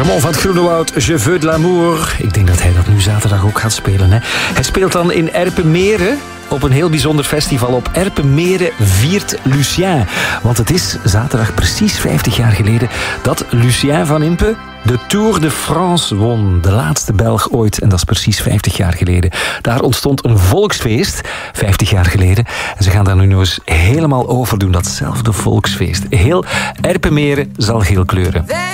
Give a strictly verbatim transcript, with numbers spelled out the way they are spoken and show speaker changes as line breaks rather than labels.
Ramon van het Groenewoud, Je veux de l'amour. Ik denk dat hij dat nu zaterdag ook gaat spelen. Hè? Hij speelt dan in Erpenmeren op een heel bijzonder festival. Op Erpenmeren viert Lucien. Want het is zaterdag precies vijftig jaar geleden dat Lucien van Impe de Tour de France won. De laatste Belg ooit. En dat is precies vijftig jaar geleden. Daar ontstond een volksfeest, vijftig jaar geleden. En ze gaan daar nu nog eens helemaal over doen. Datzelfde volksfeest. Heel Erpenmeren zal geel kleuren.